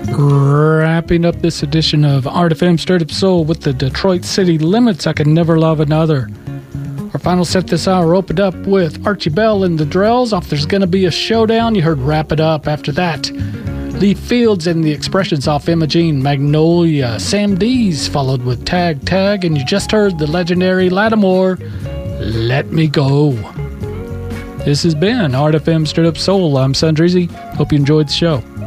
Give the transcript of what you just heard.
Wrapping up this edition of Art FM Stirred Up Soul with the Detroit City Limits, I Could Never Love Another. Our final set this hour opened up with Archie Bell and the Drells off There's Gonna Be a Showdown. You heard Wrap It Up. After that, Lee Fields and the Expressions off Imogene, Magnolia. Sam Dees followed with Tag Tag, and you just heard the legendary Lattimore, Let Me Go. This has been Art FM Stirred Up Soul. I'm Sundreezy. Hope you enjoyed the show.